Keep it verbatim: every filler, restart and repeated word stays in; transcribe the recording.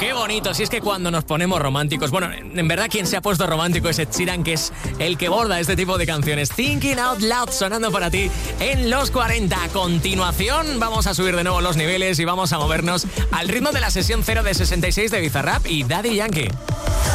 Qué bonito, si es que cuando nos ponemos románticos, bueno, en verdad quien se ha puesto romántico es Ed Sheeran, que es el que borda este tipo de canciones. Thinking Out Loud sonando para ti en los cuarenta. A continuación vamos a subir de nuevo los niveles y vamos a movernos al ritmo de la sesión cero de sesenta y seis de Bizarrap y Daddy Yankee.